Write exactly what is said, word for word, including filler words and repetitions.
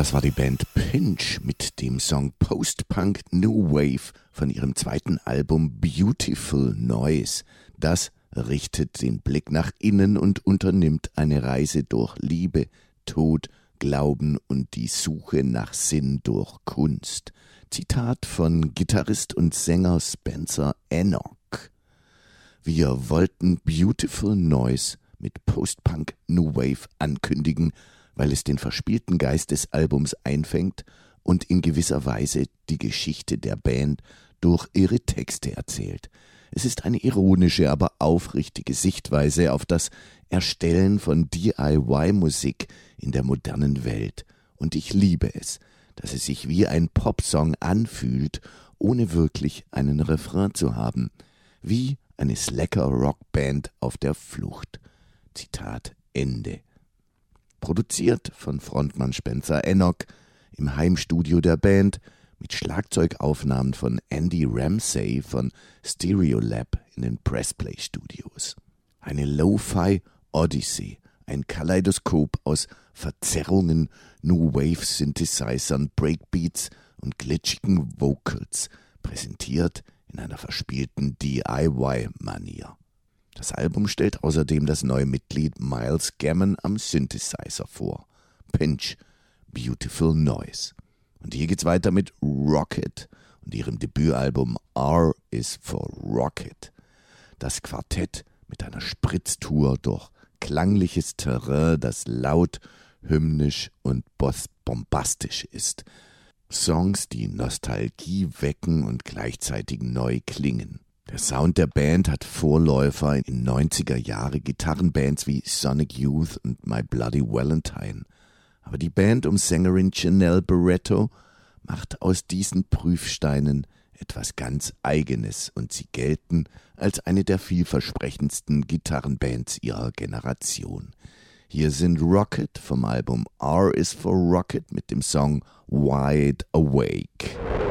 Das war die Band Pinch mit dem Song Post-Punk New Wave von ihrem zweiten Album Beautiful Noise. Das richtet den Blick nach innen und unternimmt eine Reise durch Liebe, Tod, Glauben und die Suche nach Sinn durch Kunst. Zitat von Gitarrist und Sänger Spencer Enoch. Wir wollten Beautiful Noise mit Post-Punk New Wave ankündigen, weil es den verspielten Geist des Albums einfängt und in gewisser Weise die Geschichte der Band durch ihre Texte erzählt. Es ist eine ironische, aber aufrichtige Sichtweise auf das Erstellen von D I Y-Musik in der modernen Welt. Und ich liebe es, dass es sich wie ein Popsong anfühlt, ohne wirklich einen Refrain zu haben. Wie eine Slacker-Rockband auf der Flucht. Zitat Ende. Produziert von Frontmann Spencer Enoch im Heimstudio der Band mit Schlagzeugaufnahmen von Andy Ramsey von Stereolab in den Pressplay Studios. Eine Lo-Fi Odyssey, ein Kaleidoskop aus Verzerrungen, New Wave Synthesizern, Breakbeats und glitschigen Vocals, präsentiert in einer verspielten D I Y-Manier. Das Album stellt außerdem das neue Mitglied Miles Gammon am Synthesizer vor. Pinch, Beautiful Noise. Und hier geht's weiter mit Rocket und ihrem Debütalbum R is for Rocket. Das Quartett mit einer Spritztour durch klangliches Terrain, das laut, hymnisch und bombastisch ist. Songs, die Nostalgie wecken und gleichzeitig neu klingen. Der Sound der Band hat Vorläufer in neunziger Jahre Gitarrenbands wie Sonic Youth und My Bloody Valentine. Aber die Band um Sängerin Janelle Barretto macht aus diesen Prüfsteinen etwas ganz Eigenes und sie gelten als eine der vielversprechendsten Gitarrenbands ihrer Generation. Hier sind Rocket vom Album R is for Rocket mit dem Song Wide Awake.